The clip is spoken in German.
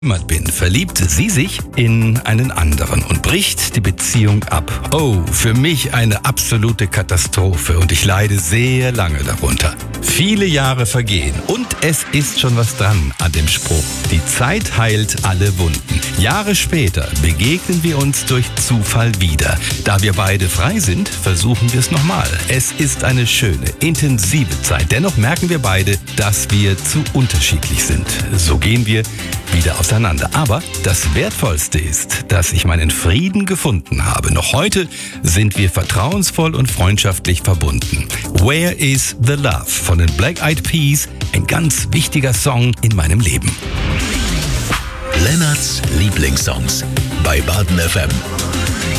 Bin, verliebt sie sich in einen anderen und bricht die Beziehung ab. Oh, für mich eine absolute Katastrophe und ich leide sehr lange darunter. Viele Jahre vergehen und es ist schon was dran an dem Spruch. Die Zeit heilt alle Wunden. Jahre später begegnen wir uns durch Zufall wieder. Da wir beide frei sind, versuchen wir es nochmal. Es ist eine schöne, intensive Zeit. Dennoch merken wir beide, dass wir zu unterschiedlich sind. So gehen wir wieder auseinander. Aber das Wertvollste ist, dass ich meinen Frieden gefunden habe. Noch heute sind wir vertrauensvoll und freundschaftlich verbunden. Where is the Love von den Black Eyed Peas, ein ganz wichtiger Song in meinem Leben. Lennarts Lieblingssongs bei Baden FM.